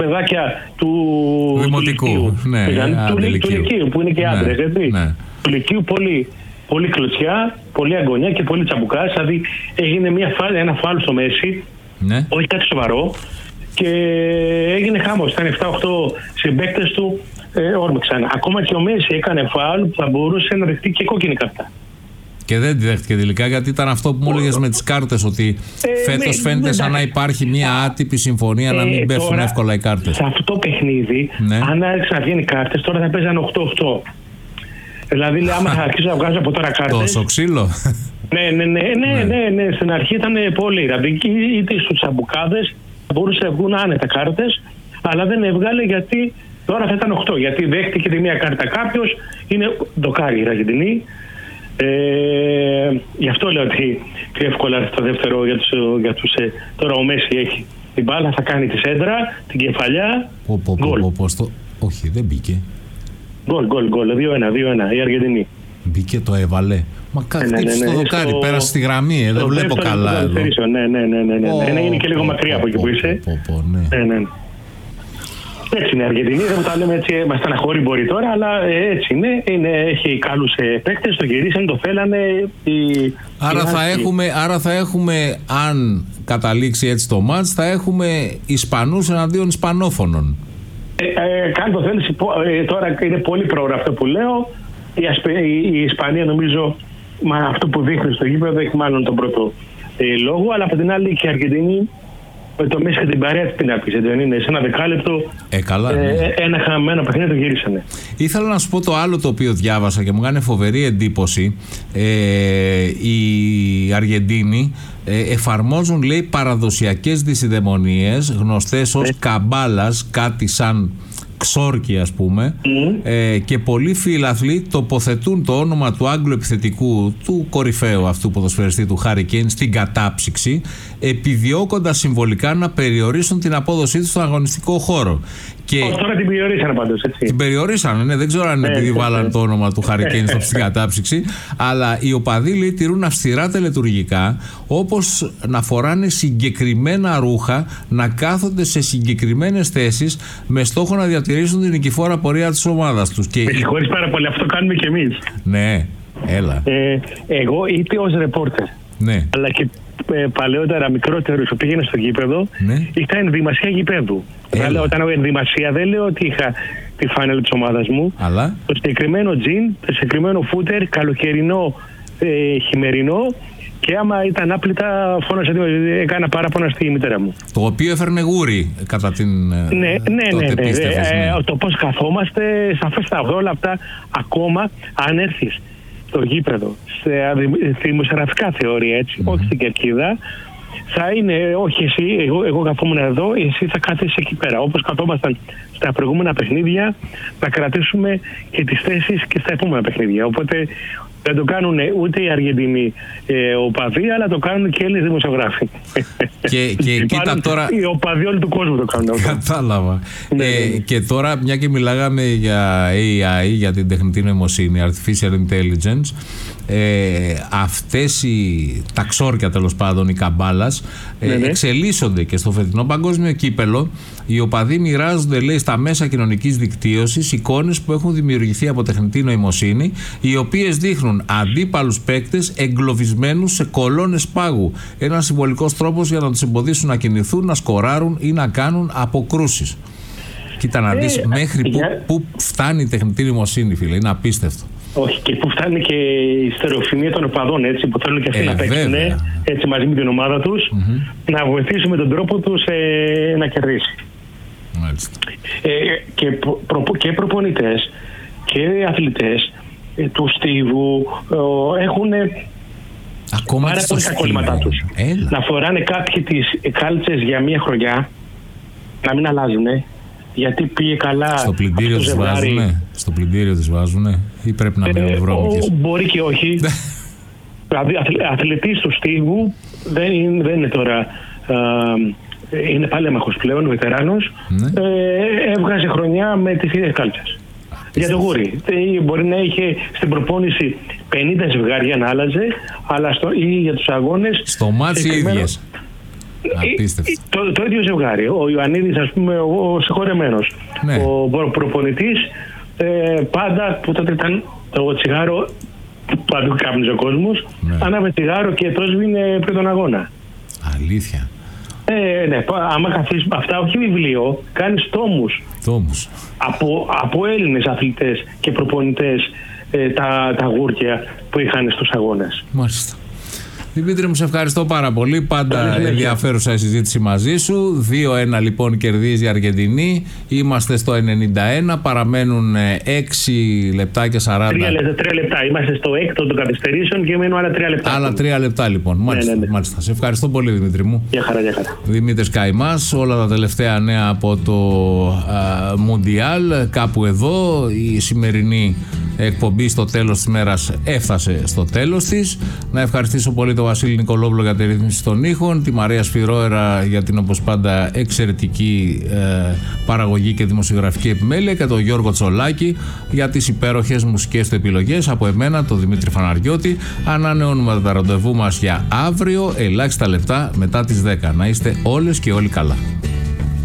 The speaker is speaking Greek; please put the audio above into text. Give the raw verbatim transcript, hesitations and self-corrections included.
παιδάκια του Δημοτικού, του Λυκείου, ναι, του, του, του Λυκείου που είναι και άντρες, ναι, έτσι. Ναι. Του Λυκείου πολύ, πολύ κλωτσιά, πολύ αγωνιά και πολύ τσαμπουκάς. Δηλαδή έγινε μια φάλ, ένα φάουλ στο μέση, ναι. όχι κάτι σοβαρό, και έγινε χάμος. Ήταν επτά οκτώ συμπαίκτες του, ε, όρμηξαν. Ακόμα και ο Μέση έκανε φάουλ που θα μπορούσε να δεχτεί και κόκκινη κάρτα. Και δεν τη δέχτηκε τελικά, γιατί ήταν αυτό που μου έλεγες με τις κάρτες, ότι ε, φέτος με, φαίνεται με, σαν να υπάρχει μια άτυπη συμφωνία ε, να μην πέφτουν τώρα, εύκολα οι κάρτες. Σε αυτό το παιχνίδι, ναι. αν άρχισαν να βγαίνει κάρτες, τώρα θα παίζανε οκτώ οκτώ. Δηλαδή, λέει, άμα θα αρχίσω να βγάζω από τώρα κάρτες. Τόσο ξύλο. Ναι, ναι, ναι, ναι, ναι, ναι, στην αρχή ήταν πολύ. Δηλαδή, είτε στους τσαμπουκάδες μπορούσε να βγουν άνετα κάρτες, αλλά δεν έβγαλε γιατί τώρα θα ήταν οκτώ. Γιατί δέχτηκε τη μία κάρτα κάποιος, είναι ντοκάρι η Αργεντινή. Ε, γι' αυτό λέω ότι πιο εύκολα στο δεύτερο για τους, για τους ε, τώρα ο Μέση έχει την μπάλα, θα κάνει τη σέντρα, την κεφαλιά. Πω, πω, πω, πω, πω, στο... Όχι, δεν μπήκε. Γκολ, γκολ, γκολ, δύο ένα, δύο ένα η Αργεντινή. Μπήκε, το έβαλε. Μα κάτι ναι, ναι, ναι, ναι, στο δοκάρι, στο... πέρασε στη γραμμή, ε, δεν βλέπω καλά εδώ. Ναι, ναι, ναι, ναι, ναι. Oh, είναι και λίγο oh, μακριά oh, από εκεί που είσαι. Oh, oh, oh, ναι. Ναι, ναι. Έτσι είναι η Αργεντινή, δεν τα λέμε έτσι, μας στεναχωρεί μπορεί τώρα, αλλά έτσι είναι. είναι έχει καλούς παίκτες, το γυρίσαν, το θέλανε. Η... Άρα, θα έχουμε, άρα θα έχουμε, αν καταλήξει έτσι το μάτς, θα έχουμε Ισπανούς εναντίον Ισπανόφωνων. Ε, ε, Κάνε το θέλεις, ε, τώρα είναι πολύ πρόωρο αυτό που λέω. Η, ασπε, η, η Ισπανία νομίζω, μα αυτό που δείχνει στο γήπεδο έχει μάλλον τον πρώτο ε, λόγο, αλλά από την άλλη και η Αργεντινή με το Μέση και την παρέα της, τι να πεις, δεν είναι, σε ένα δεκάλεπτο ε, καλά, ναι. ε, ένα χαμένο παιχνίδι το γυρίσανε. Ήθελα να σου πω το άλλο το οποίο διάβασα και μου κάνει φοβερή εντύπωση. Ε, οι Αργεντίνοι ε, εφαρμόζουν, λέει, παραδοσιακές δυσιδαιμονίες γνωστές ως ε. καμπάλας, κάτι σαν ξόρκι, ας πούμε, mm. ε, και πολλοί φίλαθλοι τοποθετούν το όνομα του Άγγλου επιθετικού, του κορυφαίου αυτού ποδοσφαιριστή, του Χάρι Κέιν, στην κατάψυξη, επιδιώκοντας συμβολικά να περιορίσουν την απόδοσή του στον αγωνιστικό χώρο. Και oh, τώρα την περιορίσανε πάντως, έτσι. Την περιορίσανε, ναι, δεν ξέρω αν είναι επειδή ε, βάλανε ε, το όνομα του Χάρι Κέιν στην κατάψυξη, αλλά οι οπαδοί, λέει, τηρούν αυστηρά τελετουργικά, όπως να φοράνε συγκεκριμένα ρούχα, να κάθονται σε συγκεκριμένες θέσεις με στόχο να διατηρήσουν την νικηφόρα πορεία της ομάδας τους. Με συγχωρείς πάρα πολύ, αυτό κάνουμε κι εμείς. Ναι, έλα. Ε, εγώ είτε ως ρεπόρτερ, ναι. αλλά και ε, παλαιότερα μικρότερος που πήγαινε στο γήπεδο, ναι. είχα ενδυμασία γηπέδου. Λέω, όταν έχω ενδυμασία δεν λέω ότι είχα τη φάνελ της ομάδας μου. Αλλά το συγκεκριμένο τζιν, το συγκεκριμένο φούτερ, καλοκαιρινό, ε, χειμερινό, και άμα ήταν άπλυτα φώνασα, έκανα παράπονα στη μητέρα μου. Το οποίο έφερνε γούρι κατά την ναι, ναι, τότε ναι, ναι, πίστευες, ναι. Ε, το πώς καθόμαστε, σαφέστα όλα αυτά, ακόμα αν έρθεις στο γήπεδο, στη δημοσιογραφικά θεωρία, έτσι, mm-hmm. όχι στην κερκίδα, θα είναι, όχι εσύ, εγώ, εγώ καθόμουν εδώ, εσύ θα κάθεσαι εκεί πέρα. Όπως καθόμασταν στα προηγούμενα παιχνίδια, να κρατήσουμε και τις θέσεις και στα επόμενα παιχνίδια. Οπότε δεν το κάνουν ούτε οι Αργεντινοί ε, οπαδοί, αλλά το κάνουν και οι Έλληνες δημοσιογράφοι. Και, και κοίτα τώρα. Οι οπαδοί όλου του κόσμου το κάνουν. Κατάλαβα. Ναι, ε, ναι. Και τώρα, μια και μιλάγαμε για έι άι, για την τεχνητή νοημοσύνη, Artificial Intelligence, ε, αυτές οι τα ξόρκια, τέλος πάντων, οι καμπάλας, ε, ναι, ναι. εξελίσσονται και στο φετινό παγκόσμιο κύπελο. Οι οπαδοί μοιράζονται, λέει, στα μέσα κοινωνικής δικτύωσης εικόνες που έχουν δημιουργηθεί από τεχνητή νοημοσύνη, οι οποίες δείχνουν αντίπαλους παίκτες εγκλωβισμένους σε κολόνες πάγου. Ένας συμβολικός τρόπος για να τους εμποδίσουν να κινηθούν, να σκοράρουν ή να κάνουν αποκρούσεις. Κοίτα να δεις ε, μέχρι για... που, που φτάνει η τεχνητή νοημοσύνη, φίλε, είναι απίστευτο. Όχι, και που φτάνει και η στερεοφημία των οπαδών, έτσι, που θέλουν και αυτοί ε, να παίξουν έτσι, μαζί με την ομάδα τους, mm-hmm. να βοηθήσουν με τον τρόπο τους ε, να κερδίσει. Ε, και, προ, και προπονητές και αθλητές ε, του Στίβου ε, έχουν ακόμα πάρα πολύ τα κολλήματά τους. Έλα. Να φοράνε κάποιοι τις κάλτσες για μία χρονιά, να μην αλλάζουν, γιατί πήγε καλά. Στο πλυντήριο τις βάζουνε, στο πλυντήριο τις βάζουνε ή πρέπει να μείνουν βρώμικες? Ε, μπορεί και όχι. Δηλαδή αθλητής του Στίβου δεν είναι, δεν είναι τώρα... Ε, είναι παλέμαχος πλέον, βετεράνος, ναι. ε, έβγαζε χρονιά με τις ίδιες κάλτσες. Για το γούρι. Μπορεί να είχε στην προπόνηση πενήντα ζευγάρια να άλλαζε, αλλά στο, ή για τους αγώνες... Στο μάτς οι ίδιες. Απίστευτο. Το, το ίδιο ζευγάρι. Ο Ιωαννίδης, ας πούμε, ο, ο συγχωρεμένος. Ναι. Ο προπονητής, ε, πάντα που τότε ήταν το τσιγάρο, παντού κάπνιζε ο κόσμος, ναι. Άναβε τσιγάρο και το σβήνε πριν τον αγώνα. Αλήθεια. Ε, ναι, άμα καθίσεις αυτά, όχι βιβλίο, κάνεις τόμους. Τόμους. Από, από Έλληνες αθλητές και προπονητές, ε, τα, τα γούρκια που είχαν στους αγώνες. Μάλιστα. Δημήτρη μου, σε ευχαριστώ πάρα πολύ. Πάντα ενδιαφέρουσα η συζήτηση μαζί σου. δύο ένα λοιπόν κερδίζει η Αργεντινή. Είμαστε στο ενενήντα ένα. Παραμένουν έξι λεπτά και σαράντα. τρία λεπτά. Είμαστε στο έκτο των καθυστερήσεων και μένουν άλλα τρία λεπτά. Άλλα τρία λεπτά λοιπόν. Μάλιστα, ναι, ναι, ναι. Μάλιστα. Σε ευχαριστώ πολύ, Δημήτρη μου. Γεια χαρά, γεια χαρά. Δημήτρης Καϊμάς. Όλα τα τελευταία νέα από το α, Μουντιάλ. Κάπου εδώ η σημερινή εκπομπή στο τέλος της μέρας έφτασε στο τέλος της. Να ευχαριστήσω πολύ τον Βασίλη Νικολόπουλο για τη ρύθμιση των ήχων, τη Μαρία Σφυρόερα για την όπως πάντα εξαιρετική ε, παραγωγή και δημοσιογραφική επιμέλεια και τον Γιώργο Τσολάκη για τις υπέροχες μουσικές του επιλογές. Από εμένα, τον Δημήτρη Φαναριώτη, ανανεώνουμε τα ραντεβού μας για αύριο, ελάχιστα λεπτά μετά τις δέκα. Να είστε όλες και όλοι καλά.